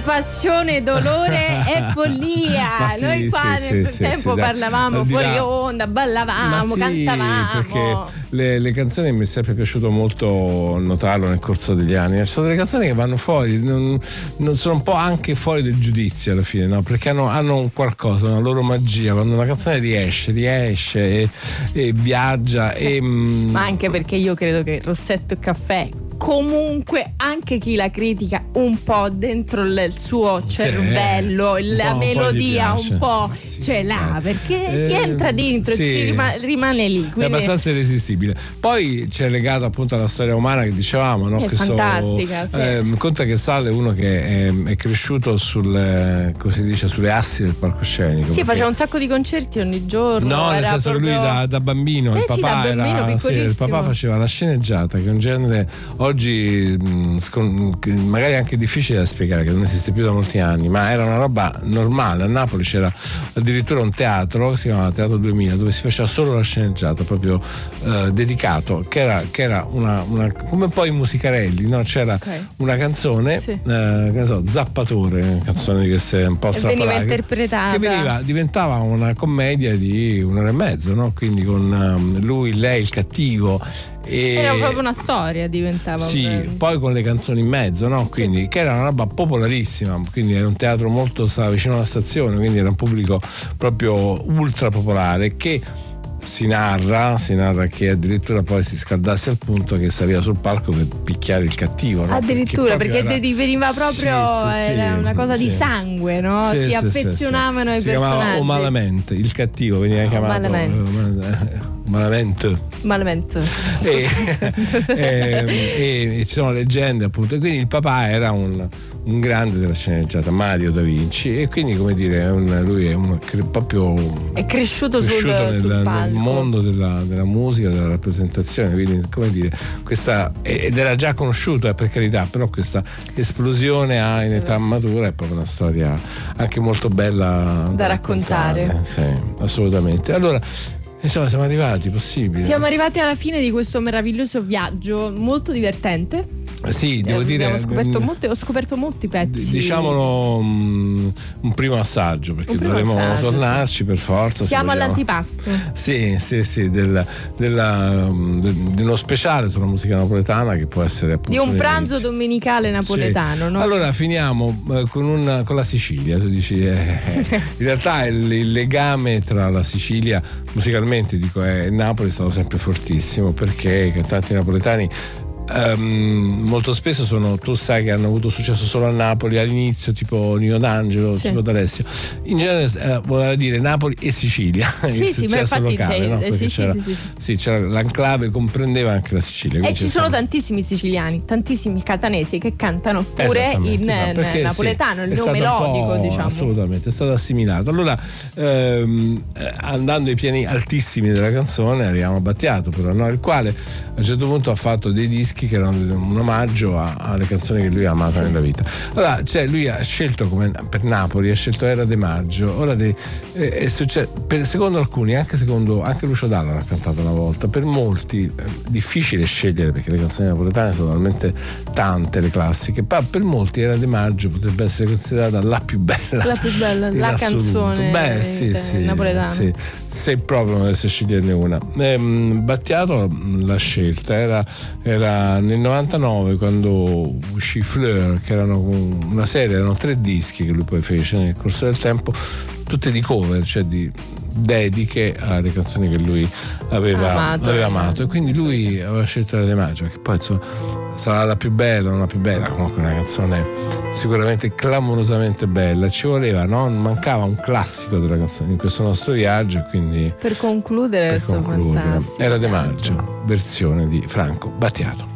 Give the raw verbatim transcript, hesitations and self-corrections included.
passione, dolore e follia. Sì, noi qua sì, nel sì, frattempo sì, parlavamo sì, fuori là, onda, ballavamo, sì, cantavamo. Perché le, le canzoni mi è sempre piaciuto molto notarlo nel corso degli anni. Ci sono delle canzoni che vanno fuori, non, non sono un po' anche fuori del giudizio alla fine, no? Perché hanno, hanno un qualcosa, una loro magia. Quando una canzone riesce, riesce e, e viaggia. E, ma anche perché io credo che Rossetto e Caffè, comunque anche chi la critica un po' dentro il suo cervello, sì, la un melodia po' un po' sì, ce l'ha, perché eh, ti entra dentro sì, e ci rima- rimane lì, è quindi abbastanza irresistibile. Poi c'è legato appunto alla storia umana che dicevamo, no? È che fantastica, so, sì. eh, conta che Sale è uno che è, è cresciuto sul, così si dice, sulle assi del palcoscenico. sì, perché... faceva un sacco di concerti ogni giorno. No, nel era senso che proprio... lui da, da bambino, eh il sì, papà da bambino, era, sì, il papà faceva la sceneggiata, che è un genere oggi mh, scon- magari anche difficile da spiegare, che non esiste più da molti anni, ma era una roba normale. A Napoli c'era addirittura un teatro che si chiamava Teatro duemila, dove si faceva solo la sceneggiata, proprio eh, dedicato, che era, che era una, una come poi i musicarelli, no? C'era okay. una canzone, sì. eh, che ne so, Zappatore, canzone che si è un po' strappalata, veniva interpretata, che veniva, diventava una commedia di un'ora e mezzo, no? Quindi con um, lui, lei, il cattivo. E era proprio una storia, diventava sì, un... poi con le canzoni in mezzo, no? Quindi sì. Che era una roba popolarissima, quindi era un teatro molto, stava vicino alla stazione, quindi era un pubblico proprio ultra popolare, che si narra, si narra che addirittura poi si scaldasse al punto che saliva sul palco per picchiare il cattivo, no? Addirittura, perché, perché ti veniva proprio, sì, sì, era sì, una cosa sì. di sangue, no? Sì, si sì, affezionavano sì, ai si personaggi. Si chiamava O Malamente, il cattivo veniva chiamato Malamente. Malamente. Malamente. E, e, e, e ci sono leggende appunto, e quindi il papà era un, un grande della sceneggiata, Mario Da Vinci, e quindi come dire un, lui è un, proprio è cresciuto, cresciuto sul, nel, sul palco, nel mondo della, della musica, della rappresentazione, quindi come dire questa, ed era già conosciuto eh, per carità, però questa esplosione ha in età matura è proprio una storia anche molto bella da, da raccontare, raccontare. Sì, assolutamente. Allora insomma siamo arrivati, possibile. Siamo arrivati alla fine di questo meraviglioso viaggio, molto divertente. Sì, devo eh, dire. Ho scoperto, molte, ho scoperto molti pezzi. Diciamolo um, un primo assaggio, perché primo dovremo assaggio, tornarci sì. per forza. Siamo all'antipasto. Sì, sì, sì, del, della, del, di uno speciale sulla musica napoletana che può essere appunto. Di un pranzo inizio. domenicale napoletano. Sì. No? Allora finiamo eh, con, un, con la Sicilia. Tu dici, eh, in realtà il, il legame tra la Sicilia musicalmente dico e Napoli è stato sempre fortissimo, perché i cantanti napoletani Um, molto spesso sono, tu sai che hanno avuto successo solo a Napoli all'inizio, tipo Nino D'Angelo, sì. tipo D'Alessio. In genere eh, voleva dire Napoli e Sicilia. Sì, sì, ma infatti locale, sei, no? eh, sì, c'era, sì, sì, sì. sì, c'era l'enclave, comprendeva anche la Sicilia. E ci sono stato... tantissimi siciliani, tantissimi catanesi che cantano pure in esatto, perché, napoletano, sì, il nome melodico, diciamo. Assolutamente, è stato assimilato. Allora, ehm, andando ai piani altissimi della canzone, arriviamo a Battiato, però, no? Il quale a un certo punto ha fatto dei dischi che erano un omaggio a, alle canzoni che lui ha amato sì. nella vita. Allora, cioè, lui ha scelto come per Napoli, ha scelto Era De Maggio. Ora de, eh, è successo, per, secondo alcuni, anche secondo anche Lucio Dalla l'ha cantato una volta. Per molti è difficile scegliere, perché le canzoni napoletane sono talmente tante, le classiche, ma per molti Era De Maggio potrebbe essere considerata la più bella. La più bella, la canzone Beh, sì, sì, napoletana. Sì, se proprio dovesse sceglierne una. Ehm, Battiato l'ha scelta, era, era nel novantanove, quando uscì Fleur, che erano una serie, erano tre dischi che lui poi fece nel corso del tempo, tutte di cover, cioè di dediche alle canzoni che lui aveva amato, aveva amato. E quindi lui aveva scelto la De Maggio, che poi insomma sarà la più bella, non la più bella, comunque una canzone sicuramente clamorosamente bella. Ci voleva, no? Mancava un classico della canzone in questo nostro viaggio, quindi per concludere, per questo concludere fantastico Era De Maggio, versione di Franco Battiato.